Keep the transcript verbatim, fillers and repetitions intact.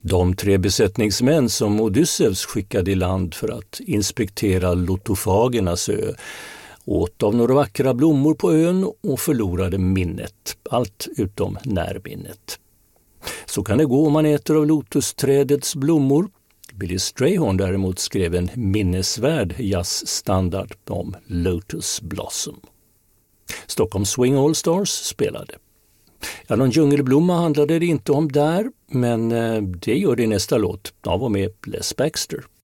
De tre besättningsmän som Odysseus skickade i land för att inspektera Lotofagernas ö åt av några vackra blommor på ön och förlorade minnet, allt utom närminnet. Så kan det gå om man äter av lotusträdets blommor. Billy Strayhorn däremot skrev en minnesvärd jazzstandard om Lotus Blossom. Stockholm Swing All Stars spelade. Ja, någon djungelblomma handlade det inte om där, men det gör det i nästa låt av och med Les Baxter.